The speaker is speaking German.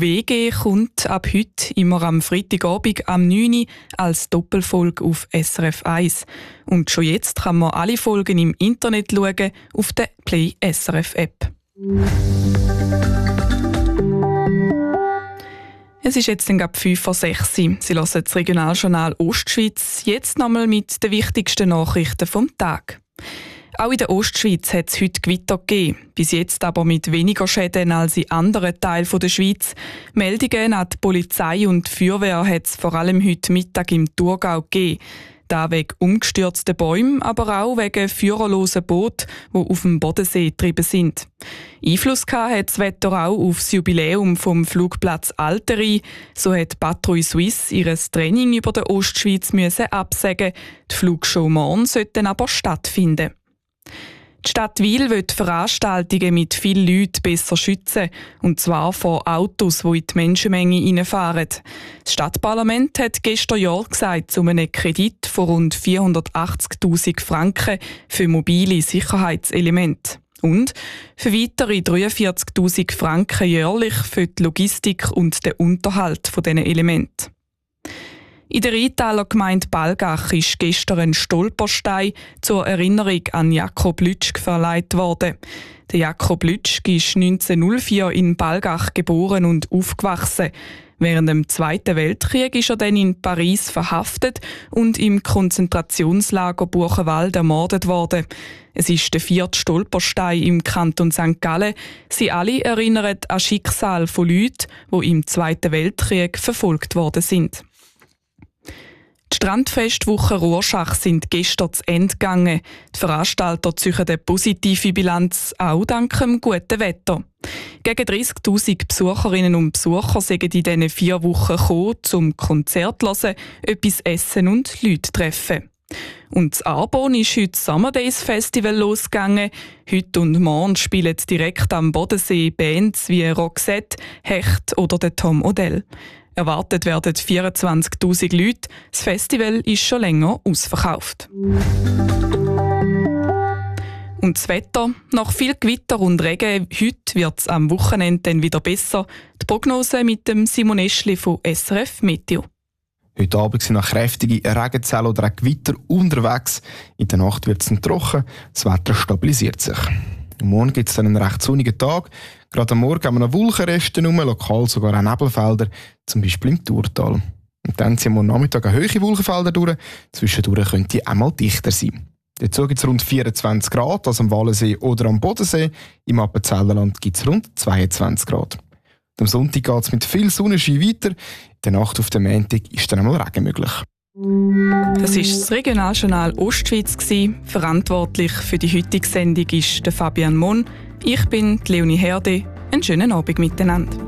WG kommt ab heute immer am Freitagabend am 9 Uhr als Doppelfolge auf SRF 1. Und schon jetzt kann man alle Folgen im Internet schauen auf der Play SRF App. Es ist jetzt gerade 5:06 Uhr. Sie hören das Regionaljournal Ostschweiz, jetzt nochmal mit den wichtigsten Nachrichten vom Tag. Auch in der Ostschweiz hat es heute Gewitter gegeben, bis jetzt aber mit weniger Schäden als in anderen Teilen der Schweiz. Meldungen an die Polizei und die Feuerwehr hat es vor allem heute Mittag im Thurgau gegeben. Da wegen umgestürzten Bäumen, aber auch wegen führerlosen Booten, die auf dem Bodensee getrieben sind. Einfluss hat das Wetter auch auf das Jubiläum vom Flugplatz Alteri. So hat Patrouille Suisse ihr Training über der Ostschweiz absagen. Die Flugshow morgen sollte aber stattfinden. Die Stadt Wil will Veranstaltungen mit vielen Leuten besser schützen, und zwar vor Autos, die in die Menschenmenge reinfahren. Das Stadtparlament hat gestern Ja gesagt zu einem Kredit von rund 480'000 Franken für mobile Sicherheitselemente. Und für weitere 43'000 Franken jährlich für die Logistik und den Unterhalt dieser Elemente. In der Rheintaler Gemeinde Balgach ist gestern ein Stolperstein zur Erinnerung an Jakob Lütschg verleiht worden. Der Jakob Lütschg ist 1904 in Balgach geboren und aufgewachsen. Während dem Zweiten Weltkrieg ist er dann in Paris verhaftet und im Konzentrationslager Buchenwald ermordet worden. Es ist der 4. Stolperstein im Kanton St. Gallen. Sie alle erinnern an Schicksal von Leuten, die im Zweiten Weltkrieg verfolgt worden sind. Die Strandfestwoche Rorschach sind gestern zu Ende gegangen. Die Veranstalter ziehen eine positive Bilanz, auch dank dem guten Wetter. Gegen 30'000 Besucherinnen und Besucher sind in diesen 4 Wochen gekommen, zum Konzert zu hören, etwas essen und Leute treffen. Und das Arbon ist heute das Summer Days Festival losgegangen. Heute und morgen spielen direkt am Bodensee Bands wie Roxette, Hecht oder der Tom Odell. Erwartet werden 24'000 Leute. Das Festival ist schon länger ausverkauft. Und das Wetter? Nach viel Gewitter und Regen, heute wird es am Wochenende dann wieder besser. Die Prognose mit dem Simon Eschli von SRF Meteo. Heute Abend sind noch kräftige Regenzellen oder auch Gewitter unterwegs. In der Nacht wird es trocken, das Wetter stabilisiert sich. Morgen gibt es dann einen recht sonnigen Tag. Gerade am Morgen haben wir noch Wolkenreste rum, lokal sogar auch Nebelfelder, zum Beispiel im Thurtal. Und dann ziehen wir am Nachmittag auch hohe Wolkenfelder durch. Zwischendurch könnte die einmal dichter sein. Dazu gibt es rund 24 Grad, also am Wallensee oder am Bodensee. Im Appenzellerland gibt es rund 22 Grad. Und am Sonntag geht es mit viel Sonnenschein weiter. In der Nacht auf den Montag ist dann einmal Regen möglich. Das war das Regionaljournal Ostschweiz. Verantwortlich für die heutige Sendung ist der Fabian Mon. Ich bin Leonie Herde. Einen schönen Abend miteinander.